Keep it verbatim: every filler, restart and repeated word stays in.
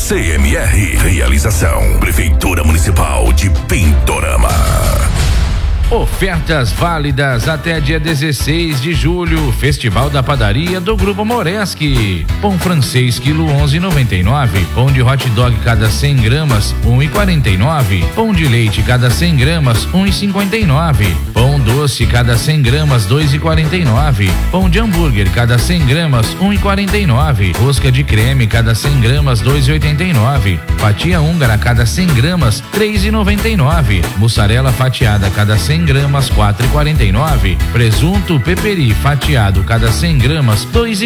C M R. Realização Prefeitura Municipal de Pintorama. Ofertas válidas até dia dezesseis de julho. Festival da Padaria do Grupo Moreski. Pão francês quilo onze e noventa e nove. Pão de hot dog cada cem gramas um e quarenta e nove. Pão de leite cada cem gramas um e cinquenta e nove. Pão doce cada cem gramas dois e quarenta e nove. Pão de hambúrguer cada cem gramas um e quarenta e nove. Rosca de creme cada cem gramas dois e oitenta e nove. Fatia húngara cada cem gramas três e noventa e nove. Mussarela fatiada cada cem gramas quatro e quarenta e nove. Presunto peperi fatiado cada cem gramas dois e